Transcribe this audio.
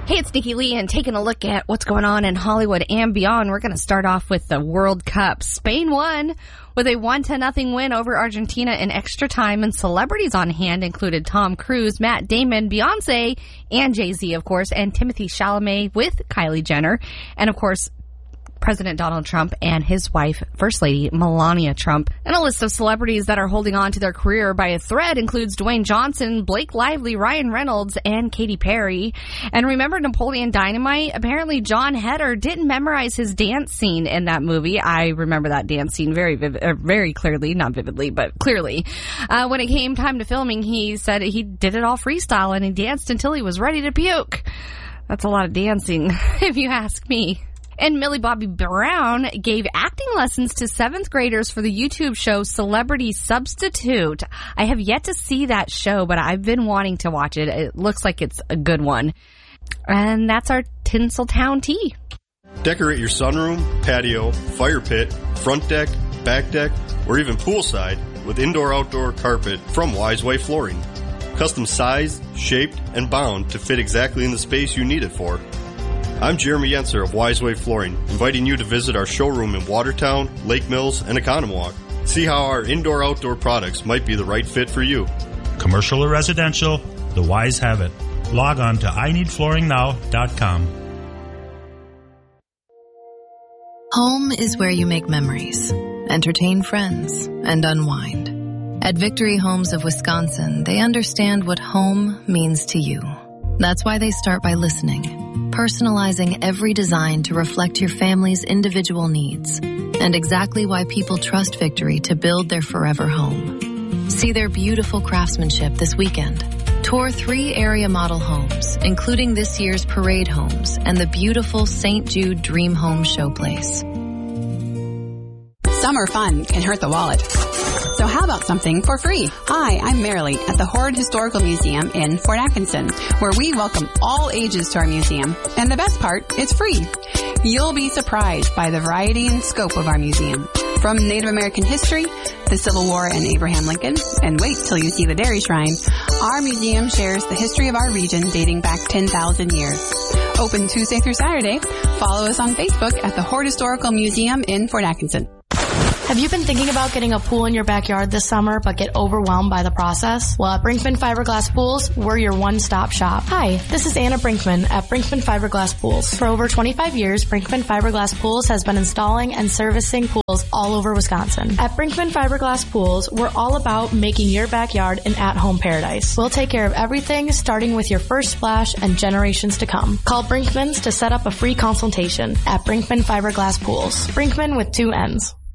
Hey, it's Nikki Lee, and taking a look at what's going on in Hollywood and beyond. We're going to start off with the World Cup. Spain won with a 1-0 win over Argentina in extra time, and celebrities on hand included Tom Cruise, Matt Damon, Beyonce, and Jay-Z, of course, and Timothée Chalamet with Kylie Jenner, and, of course, President Donald Trump and his wife, First Lady Melania Trump. And a list of celebrities that are holding on to their career by a thread includes Dwayne Johnson, Blake Lively, Ryan Reynolds, and Katy Perry. And remember Napoleon Dynamite? Apparently Jon Heder didn't memorize his dance scene in that movie. I remember that dance scene very clearly, not vividly, but clearly. When it came time to filming, he said he did it all freestyle and he danced until he was ready to puke. That's a lot of dancing, if you ask me. And Millie Bobby Brown gave acting lessons to 7th graders for the YouTube show Celebrity Substitute. I have yet to see that show, but I've been wanting to watch it. It looks like it's a good one. And that's our Tinseltown tea. Decorate your sunroom, patio, fire pit, front deck, back deck, or even poolside with indoor-outdoor carpet from Wiseway Flooring. Custom sized, shaped, and bound to fit exactly in the space you need it for. I'm Jeremy Yenser of Wiseway Flooring, inviting you to visit our showroom in Watertown, Lake Mills, and Economowoc. See how our indoor-outdoor products might be the right fit for you. Commercial or residential, the Wise have it. Log on to IneedFlooringNow.com. Home is where you make memories, entertain friends, and unwind. At Victory Homes of Wisconsin, they understand what home means to you. That's why they start by listening, personalizing every design to reflect your family's individual needs, and exactly why people trust Victory to build their forever home. See their beautiful craftsmanship this weekend. Tour 3 area model homes, including this year's Parade Homes and the beautiful St. Jude Dream Home Showplace. Summer fun can hurt the wallet. So how about something for free? Hi, I'm Marilee at the Horde Historical Museum in Fort Atkinson, where we welcome all ages to our museum. And the best part, it's free. You'll be surprised by the variety and scope of our museum. From Native American history, the Civil War and Abraham Lincoln, and wait till you see the Dairy Shrine, our museum shares the history of our region dating back 10,000 years. Open Tuesday through Saturday. Follow us on Facebook at the Horde Historical Museum in Fort Atkinson. Have you been thinking about getting a pool in your backyard this summer but get overwhelmed by the process? Well, at Brinkman Fiberglass Pools, we're your one-stop shop. Hi, this is Anna Brinkman at Brinkman Fiberglass Pools. For over 25 years, Brinkman Fiberglass Pools has been installing and servicing pools all over Wisconsin. At Brinkman Fiberglass Pools, we're all about making your backyard an at-home paradise. We'll take care of everything, starting with your first splash and generations to come. Call Brinkman's to set up a free consultation at Brinkman Fiberglass Pools. Brinkman with 2 N's.